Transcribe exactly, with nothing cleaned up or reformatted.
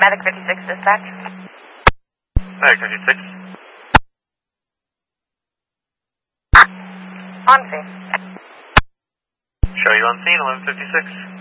Medic fifty-six dispatch. Medic fifty-six. On scene. Show you on scene, eleven fifty-six.